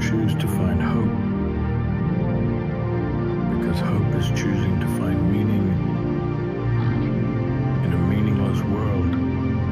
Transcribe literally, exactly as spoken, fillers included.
choose to find hope, because hope is choosing to find